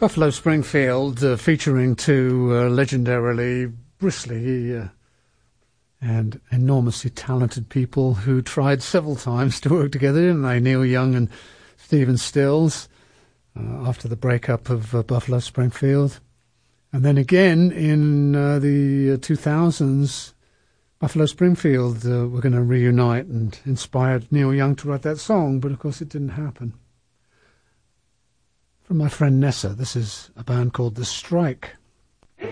Buffalo Springfield, featuring two legendarily bristly and enormously talented people who tried several times to work together, didn't they? Neil Young and Stephen Stills, after the breakup of Buffalo Springfield. And then again in the 2000s, Buffalo Springfield were going to reunite and inspired Neil Young to write that song, but of course it didn't happen. From my friend Nessa, this is a band called The Strike.